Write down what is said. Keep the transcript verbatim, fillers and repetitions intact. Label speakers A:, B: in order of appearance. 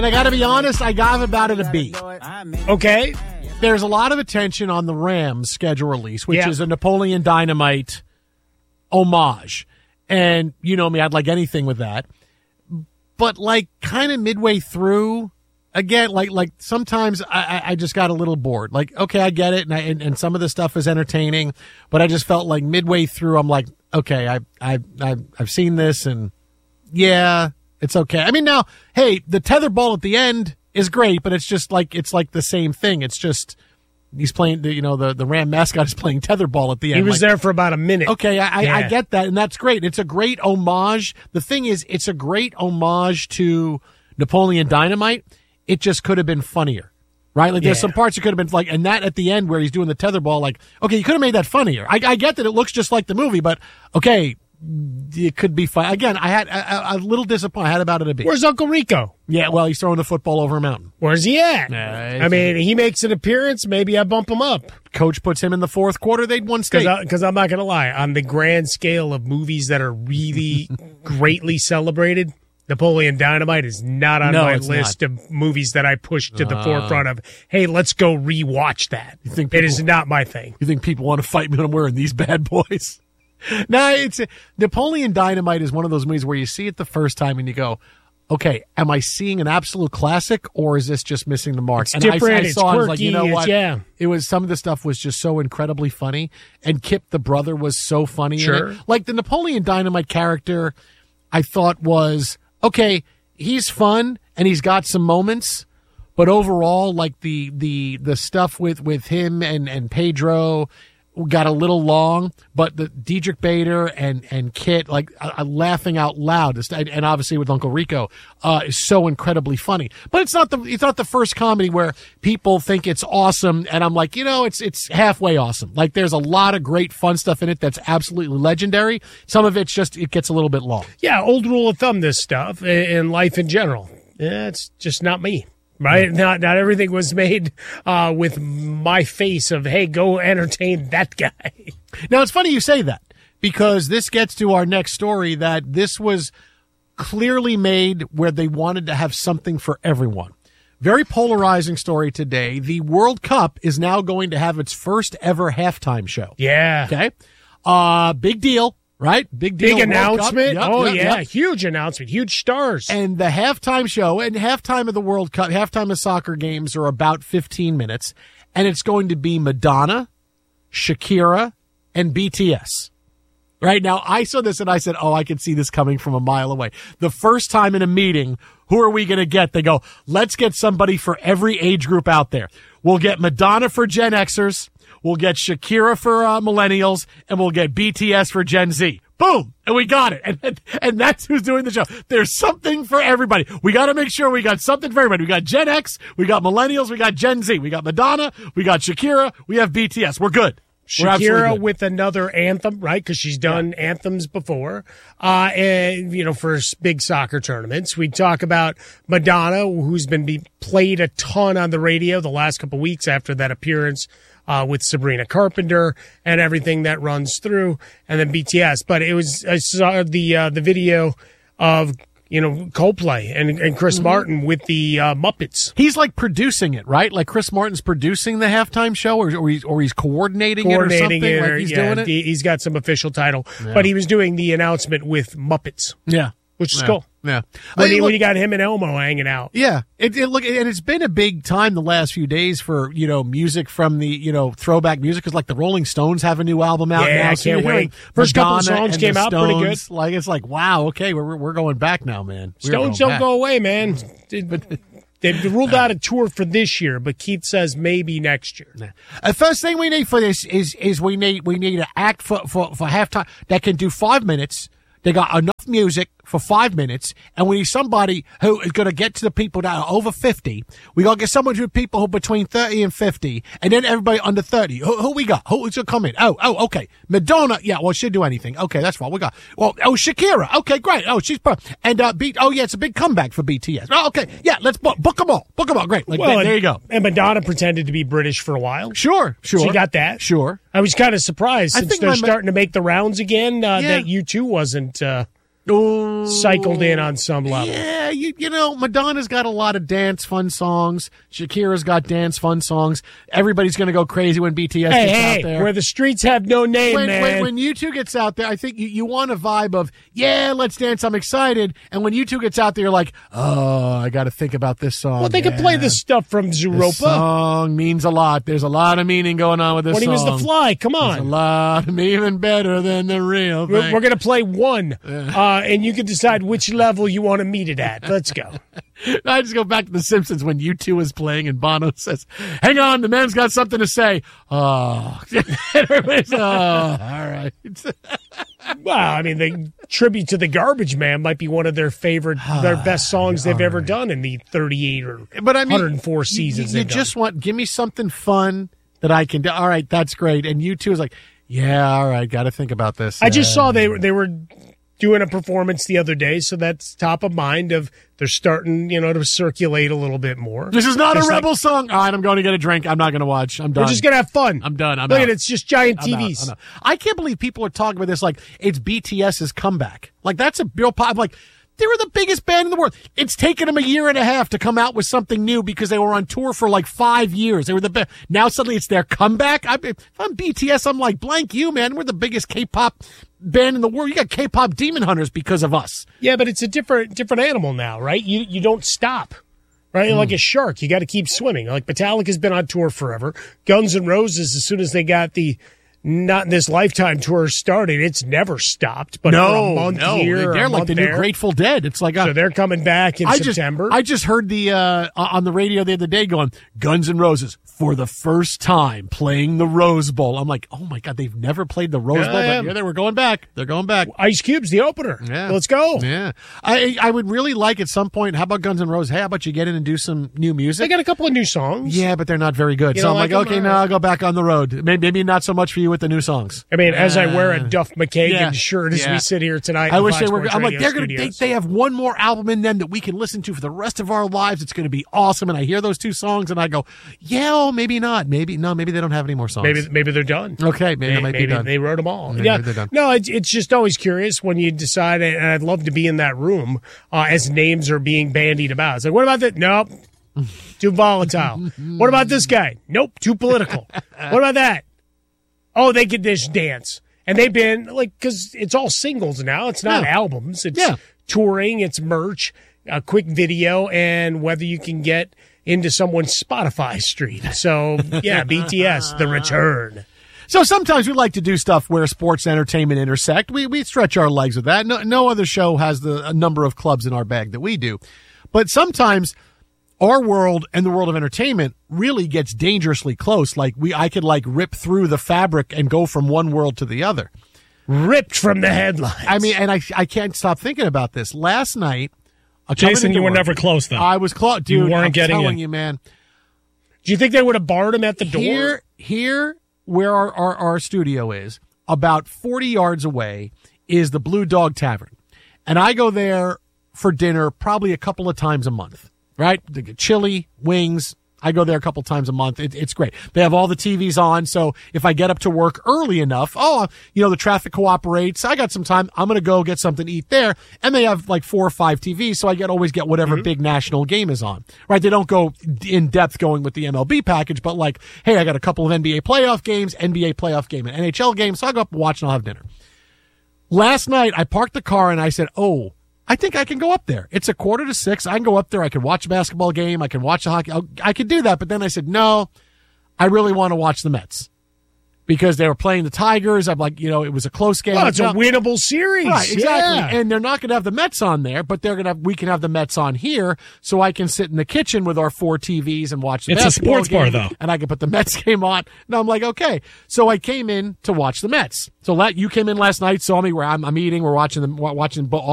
A: And I got to be honest, I got about it a B.
B: Okay.
A: There's a lot of attention on the Rams schedule release, which
B: yeah.
A: is a Napoleon Dynamite homage. And you know me, I'd like anything with that. But like kind of midway through, again, like like sometimes I, I just got a little bored. Like, okay, I get it, and, I, and and some of the stuff is entertaining, but I just felt like midway through, I'm like, okay, I I I've, I've seen this, and yeah, it's okay. I mean, now, hey, the tetherball at the end is great, but it's just like it's like the same thing. It's just he's playing, you know, the the Ram mascot is playing tetherball at the end.
B: He was
A: like,
B: there for about a minute.
A: Okay, I,
B: yeah.
A: I, I get that, and that's great. It's a great homage. The thing is, it's a great homage to Napoleon Dynamite. It just could have been funnier, right? Like, there's
B: yeah.
A: some parts it could have been like, and that at the end where he's doing the tetherball, like, okay, you could have made that funnier. I, I get that it looks just like the movie, but okay, it could be fun. Again, I had a, a little disappointed. I had about it a bit.
B: Where's Uncle Rico?
A: Yeah, well, he's throwing the football over a mountain.
B: Where's he at?
A: Nah,
B: I mean, he makes an appearance. Maybe I bump him up.
A: Coach puts him in the fourth quarter. They'd won state.
B: Because I'm not going to lie. On the grand scale of movies that are really greatly celebrated, Napoleon Dynamite is not on
A: no,
B: my list
A: not.
B: of movies that I push to the uh, forefront of, hey, let's go rewatch that.
A: You think people,
B: it is not my thing.
A: You think people want to fight me when I'm wearing these bad boys? No, it's Napoleon Dynamite is one of those movies where you see it the first time and you go, okay, am I seeing an absolute classic or is this just missing the mark?
B: It's
A: and
B: different,
A: I, I
B: it's
A: saw
B: quirky,
A: I was like, you know what?
B: yeah.
A: It was, some of the stuff was just so incredibly funny, and Kip the brother was so funny.
B: Sure.
A: In it. Like the Napoleon Dynamite character, I thought was, okay, he's fun and he's got some moments, but overall, like the the the stuff with, with him and, and Pedro got a little long, but the Diedrich Bader and, and Kit, like uh, laughing out loud, and obviously with Uncle Rico, uh, is so incredibly funny. But it's not the it's not the first comedy where people think it's awesome, and I'm like, you know, it's it's halfway awesome. Like there's a lot of great fun stuff in it that's absolutely legendary. Some of it's just it gets a little bit long.
B: Yeah, old rule of thumb, this stuff in life in general. Yeah, it's just not me. Right? Not not everything was made uh, with my face of, hey, go entertain that guy.
A: Now, it's funny you say that, because this gets to our next story, that this was clearly made where they wanted to have something for everyone. Very polarizing story today. The World Cup is now going to have its first ever halftime show.
B: Yeah.
A: Okay. Uh, big deal. Right? Big deal.
B: Big announcement.
A: Yep,
B: oh,
A: yep,
B: yeah.
A: Yep.
B: Huge announcement. Huge stars.
A: And the halftime show and halftime of the World Cup, halftime of soccer games are about fifteen minutes. And it's going to be Madonna, Shakira, and B T S. Right? Now, I saw this and I said, oh, I can see this coming from a mile away. The first time in a meeting, who are we going to get? They go, let's get somebody for every age group out there. We'll get Madonna for Gen Xers. We'll get Shakira for uh, millennials, and we'll get B T S for Gen Z. Boom! And we got it. And, and, and that's who's doing the show. There's something for everybody. We got to make sure we got something for everybody. We got Gen X, we got millennials, we got Gen Z, we got Madonna, we got Shakira, we have B T S. We're good.
B: Shakira with another anthem, right? Because she's done yeah. anthems before, uh, and you know, for big soccer tournaments. We talk about Madonna, who's been be played a ton on the radio the last couple of weeks after that appearance uh, with Sabrina Carpenter and everything that runs through, and then B T S. But it was I saw the uh, the video of, you know, Coldplay and, and Chris mm-hmm. Martin with the uh, Muppets.
A: He's like producing it, right? Like Chris Martin's producing the halftime show, or or he's, or he's coordinating,
B: coordinating
A: it or something.
B: It, or,
A: like he's
B: yeah,
A: doing it.
B: He's got some official title,
A: yeah.
B: but he was doing the announcement with Muppets.
A: Yeah.
B: Which is
A: yeah.
B: cool.
A: Yeah.
B: When,
A: I mean,
B: you,
A: look,
B: when you got him and Elmo hanging out.
A: Yeah. It, it look, and it's been a big time the last few days for, you know, music from the, you know, throwback music, because like the Rolling Stones have a new album out
B: yeah,
A: now.
B: I
A: So
B: can't wait. First
A: Madonna
B: couple songs came out
A: Stones,
B: pretty good.
A: Like, it's like, wow, okay, we're we're going back now, man. We're
B: Stones don't
A: back.
B: go away, man. They've ruled out a tour for this year, but Keith says maybe next year.
A: The uh, first thing we need for this is is we need we need an act for, for, for halftime that can do five minutes. They got enough music for five minutes, and we need somebody who is going to get to the people that are over fifty. We got to get someone to people who are between thirty and fifty, and then everybody under thirty. Who, who we got? Who's going to come in? Oh, oh, okay. Madonna. Yeah, well, she'll do anything. Okay, that's fine. We got, well, oh, Shakira. Okay, great. Oh, she's, and, uh, B, oh, yeah, it's a big comeback for B T S. Oh, okay. Yeah, let's book, book them all. Book them all. Great. Like,
B: well,
A: there, there you go.
B: And Madonna pretended to be British for a while.
A: Sure, sure.
B: She got that.
A: Sure.
B: I was kind of surprised
A: I
B: since
A: think
B: they're
A: my,
B: starting to make the rounds again uh,
A: yeah.
B: that U two wasn't uh,
A: Ooh.
B: cycled in on some level.
A: Yeah, you, you know, Madonna's got a lot of dance fun songs. Shakira's got dance fun songs. Everybody's going to go crazy when B T S
B: Hey,
A: gets
B: hey,
A: out there.
B: where the streets have no name,
A: when,
B: man.
A: when, when U two gets out there, I think you, you want a vibe of, yeah, let's dance, I'm excited. And when U two gets out there, you're like, oh, I got to think about this song.
B: well, they
A: yeah.
B: can play the stuff from Zooropa.
A: This song means a lot. There's a lot of meaning going on with this
B: when
A: song.
B: he was the Fly, come
A: There's a
B: on.
A: lot, even better than the real thing.
B: We're, we're going to play one, uh, and you can decide which level you want to meet it at. Let's go.
A: I just go back to The Simpsons when U two was playing and Bono says, hang on, the man's got something to say. Oh, everybody's, oh, all right.
B: Well, I mean, the tribute to the Garbage Man might be one of their favorite, their best songs they've ever done in the thirty-eight or
A: but I mean,
B: one hundred four seasons.
A: You, you
B: they've
A: just
B: done.
A: want, give me something fun that I can do. All right, that's great. And U two is like, yeah, all right, got to think about this.
B: I just
A: Yeah.
B: saw they they were doing a performance the other day, so that's top of mind. Of they're starting, you know, to circulate a little bit more.
A: This is not
B: Just
A: a
B: like,
A: Rebel song. All right, I'm going to get a drink. I'm not going to watch. I'm done.
B: We're just gonna have fun.
A: I'm done. I'm
B: Look
A: out.
B: at it, it's just giant
A: I'm out.
B: T Vs.
A: I'm out. I can't believe people are talking about this like it's BTS's comeback. Like that's a real pop. Like they were the biggest band in the world. It's taken them a year and a half to come out with something new because they were on tour for like five years. They were the best. Now suddenly it's their comeback. I, if I'm B T S, I'm like, blank you, man. We're the biggest K-pop band in the world. You got K-pop demon hunters because of us.
B: Yeah, but it's a different different animal now, right? You you don't stop. Right? Like a shark, you got to keep swimming. Like Metallica's been on tour forever. Guns N' Roses, as soon as they got the Not in This Lifetime tour started, it's never stopped. But for a month
A: no,
B: here, or
A: they're
B: a
A: like
B: month
A: the new
B: there.
A: Grateful Dead. It's like a,
B: So they're coming back in
A: I
B: September.
A: Just, I just heard the uh, on the radio the other day going Guns N' Roses for the first time playing the Rose Bowl. I'm like, oh my god, they've never played the Rose
B: Yeah,
A: Bowl.
B: yeah.
A: But yeah, they were going back. They're going back.
B: Ice Cube's the opener.
A: Yeah.
B: Let's go.
A: Yeah, I I would really like at some point. How about Guns N' Roses? Hey, how about you get in and do some new music?
B: They got a couple of new songs.
A: Yeah, but they're not very good.
B: You
A: So
B: don't
A: I'm like,
B: like them?
A: okay,
B: All
A: now
B: right.
A: I'll go back on the road. Maybe, maybe not so much for you with the new songs.
B: I mean, as I wear a
A: Uh,
B: Duff McKagan
A: yeah,
B: shirt as
A: yeah.
B: we sit here tonight.
A: I
B: in
A: wish
B: Fox
A: they were.
B: Sports
A: I'm like,
B: Radio
A: they're gonna. They,
B: studios.
A: they have one more album in them that we can listen to for the rest of our lives. It's going to be awesome. And I hear those two songs, and I go, yeah, oh, maybe not. Maybe no. Maybe they don't have any more songs.
B: Maybe maybe they're done.
A: Okay, maybe, they might
B: maybe
A: be done.
B: they wrote them all.
A: Maybe
B: yeah,
A: they're done.
B: no, it's it's just always curious when you decide, and I'd love to be in that room uh, as names are being bandied about. It's like, what about that? Nope, too volatile. What about this guy? Nope, too political. What about that? Oh, they could just dance, and they've been like, because it's all singles now. It's not
A: Yeah.
B: albums. It's
A: Yeah.
B: touring. It's merch, a quick video, and whether you can get into someone's Spotify stream. So yeah, B T S, The Return.
A: So sometimes we like to do stuff where sports and entertainment intersect. We we stretch our legs with that. No, no other show has the a number of clubs in our bag that we do. But sometimes our world and the world of entertainment really gets dangerously close. Like we, I could like rip through the fabric and go from one world to the other.
B: Ripped from the headlines.
A: I mean, and I I can't stop thinking about this. Last night, uh, coming
C: Jason,
A: into
C: you were
A: work-
C: never close, though.
B: Uh,
A: I was close, dude.
C: weren't
A: I'm
C: getting
A: telling
C: in.
A: you, man.
B: do you think they would have barred him at the door?
A: Here, here, where our, our, our studio is, about forty yards away, is the Blue Dog Tavern. And I go there for dinner probably a couple of times a month, right? They get chili, wings. I go there a couple times a month. It, it's great. They have all the T Vs on. So if I get up to work early enough, oh, you know, the traffic cooperates. I got some time. I'm going to go get something to eat there. And they have like four or five T Vs. So I get always get whatever big national game is on, right? They don't go in depth going with the M L B package, but like, hey, I got a couple of N B A playoff games, N B A playoff game, and N H L games. So I'll go up and watch and I'll have dinner. Last night I parked the car and I said, oh, I think I can go up there. It's a quarter to six. I can go up there. I can watch a basketball game. I can watch a hockey. I'll, I could do that. But then I said, no, I really want to watch the Mets because they were playing the Tigers. I'm like, you know, it was a close game.
B: Well, it's a
A: Not-
B: winnable series.
A: Right, exactly.
B: Yeah.
A: And they're not going to have the Mets on there, but they're going to have, we can have the Mets on here so I can sit in the kitchen with our four T Vs and watch the
C: It's a
A: basketball
C: sports bar,
A: game,
C: though.
A: And I can put the Mets game on. And I'm like, okay. So I came in to watch the Mets. So let, you came in last night, saw me where I'm, I'm eating. We're watching them, watching all